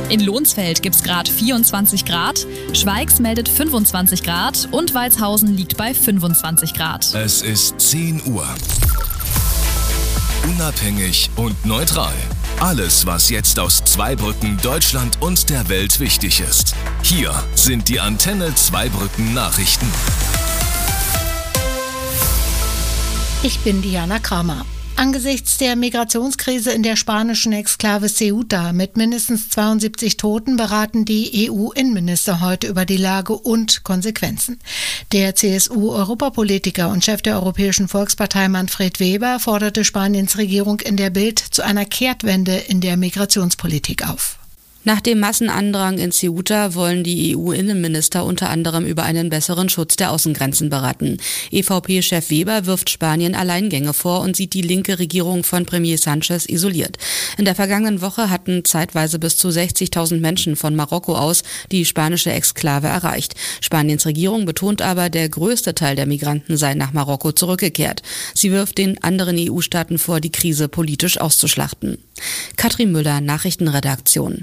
In Lohnsfeld gibt's gerade 24 Grad, Schweigs meldet 25 Grad und Walshausen liegt bei 25 Grad. Es ist 10 Uhr. Unabhängig und neutral. Alles, was jetzt aus Zweibrücken, Deutschland und der Welt wichtig ist. Hier sind die Antenne Zweibrücken Nachrichten. Ich bin Diana Kramer. Angesichts der Migrationskrise in der spanischen Exklave Ceuta mit mindestens 72 Toten beraten die EU-Innenminister heute über die Lage und Konsequenzen. Der CSU-Europapolitiker und Chef der Europäischen Volkspartei Manfred Weber forderte Spaniens Regierung in der Bild zu einer Kehrtwende in der Migrationspolitik auf. Nach dem Massenandrang in Ceuta wollen die EU-Innenminister unter anderem über einen besseren Schutz der Außengrenzen beraten. EVP-Chef Weber wirft Spanien Alleingänge vor und sieht die linke Regierung von Premier Sanchez isoliert. In der vergangenen Woche hatten zeitweise bis zu 60.000 Menschen von Marokko aus die spanische Exklave erreicht. Spaniens Regierung betont aber, der größte Teil der Migranten sei nach Marokko zurückgekehrt. Sie wirft den anderen EU-Staaten vor, die Krise politisch auszuschlachten. Katrin Müller, Nachrichtenredaktion.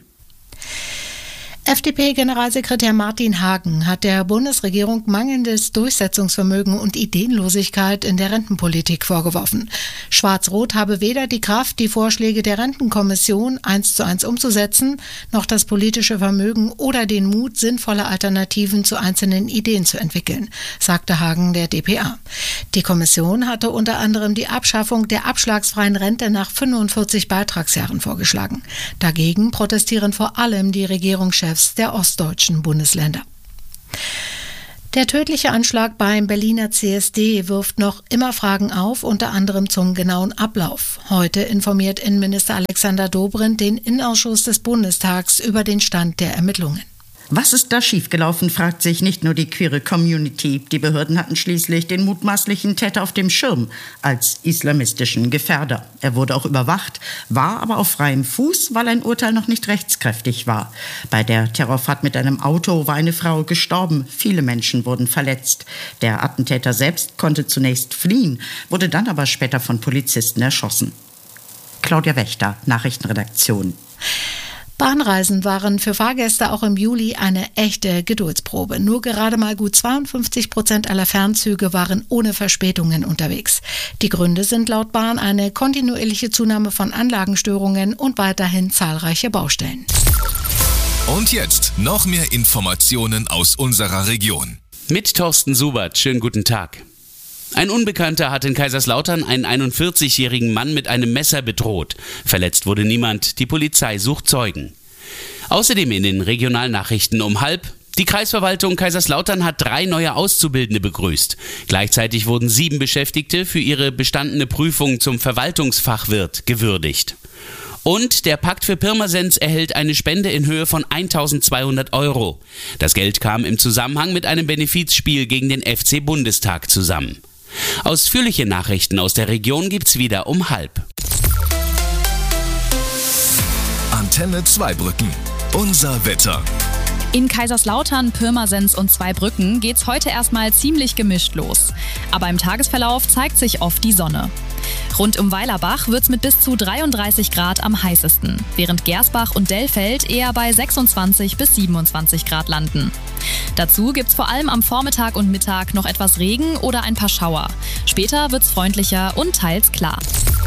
FDP-Generalsekretär Martin Hagen hat der Bundesregierung mangelndes Durchsetzungsvermögen und Ideenlosigkeit in der Rentenpolitik vorgeworfen. Schwarz-Rot habe weder die Kraft, die Vorschläge der Rentenkommission 1:1 umzusetzen, noch das politische Vermögen oder den Mut, sinnvolle Alternativen zu einzelnen Ideen zu entwickeln, sagte Hagen der dpa. Die Kommission hatte unter anderem die Abschaffung der abschlagsfreien Rente nach 45 Beitragsjahren vorgeschlagen. Dagegen protestieren vor allem die Regierungschefs der ostdeutschen Bundesländer. Der tödliche Anschlag beim Berliner CSD wirft noch immer Fragen auf, unter anderem zum genauen Ablauf. Heute informiert Innenminister Alexander Dobrindt den Innenausschuss des Bundestags über den Stand der Ermittlungen. Was ist da schiefgelaufen, fragt sich nicht nur die queere Community. Die Behörden hatten schließlich den mutmaßlichen Täter auf dem Schirm als islamistischen Gefährder. Er wurde auch überwacht, war aber auf freiem Fuß, weil ein Urteil noch nicht rechtskräftig war. Bei der Terrorfahrt mit einem Auto war eine Frau gestorben. Viele Menschen wurden verletzt. Der Attentäter selbst konnte zunächst fliehen, wurde dann aber später von Polizisten erschossen. Claudia Wächter, Nachrichtenredaktion. Bahnreisen waren für Fahrgäste auch im Juli eine echte Geduldsprobe. Nur gerade mal gut 52% aller Fernzüge waren ohne Verspätungen unterwegs. Die Gründe sind laut Bahn eine kontinuierliche Zunahme von Anlagenstörungen und weiterhin zahlreiche Baustellen. Und jetzt noch mehr Informationen aus unserer Region. Mit Thorsten Subert, schönen guten Tag. Ein Unbekannter hat in Kaiserslautern einen 41-jährigen Mann mit einem Messer bedroht. Verletzt wurde niemand, die Polizei sucht Zeugen. Außerdem in den Regionalnachrichten um 12:30: Die Kreisverwaltung Kaiserslautern hat 3 neue Auszubildende begrüßt. Gleichzeitig wurden 7 Beschäftigte für ihre bestandene Prüfung zum Verwaltungsfachwirt gewürdigt. Und der Pakt für Pirmasens erhält eine Spende in Höhe von 1.200 €. Das Geld kam im Zusammenhang mit einem Benefizspiel gegen den FC Bundestag zusammen. Ausführliche Nachrichten aus der Region gibt's wieder um 12:30. Antenne Zweibrücken. Unser Wetter. In Kaiserslautern, Pirmasens und Zweibrücken geht's heute erstmal ziemlich gemischt los. Aber im Tagesverlauf zeigt sich oft die Sonne. Rund um Weilerbach wird's mit bis zu 33 Grad am heißesten, während Gersbach und Dellfeld eher bei 26 bis 27 Grad landen. Dazu gibt's vor allem am Vormittag und Mittag noch etwas Regen oder ein paar Schauer. Später wird's freundlicher und teils klar.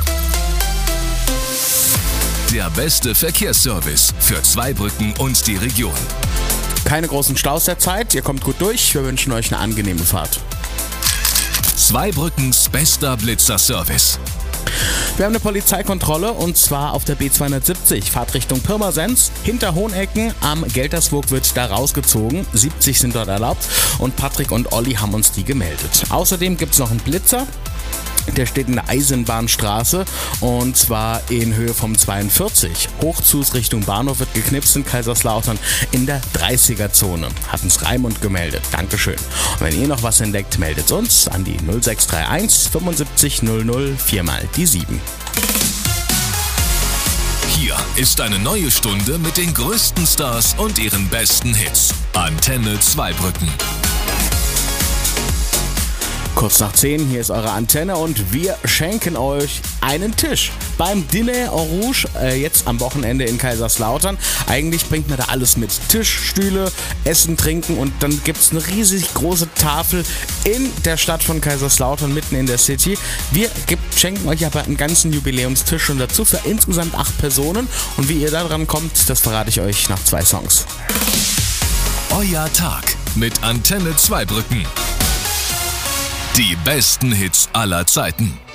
Der beste Verkehrsservice für Zweibrücken und die Region. Keine großen Staus derzeit, ihr kommt gut durch, wir wünschen euch eine angenehme Fahrt. Zweibrückens bester Blitzer-Service. Wir haben eine Polizeikontrolle und zwar auf der B270, Fahrtrichtung Pirmasens. Hinter Hohenecken am Geltersburg wird da rausgezogen. 70 sind dort erlaubt und Patrick und Olli haben uns die gemeldet. Außerdem gibt es noch einen Blitzer. Der steht in der Eisenbahnstraße und zwar in Höhe vom 42. Hochzus Richtung Bahnhof wird geknipst in Kaiserslautern in der 30er-Zone. Hat uns Raimund gemeldet. Dankeschön. Und wenn ihr noch was entdeckt, meldet uns an die 0631 75 00 4x7. Hier ist eine neue Stunde mit den größten Stars und ihren besten Hits. Antenne Zweibrücken. Kurz nach 10, hier ist eure Antenne und wir schenken euch einen Tisch beim Dîner en Rouge, jetzt am Wochenende in Kaiserslautern. Eigentlich bringt man da alles mit. Tisch, Stühle, Essen, Trinken und dann gibt es eine riesig große Tafel in der Stadt von Kaiserslautern, mitten in der City. Wir schenken euch aber einen ganzen Jubiläumstisch und dazu für insgesamt 8 Personen. Und wie ihr da dran kommt, das verrate ich euch nach 2 Songs. Euer Tag mit Antenne Zweibrücken. Die besten Hits aller Zeiten.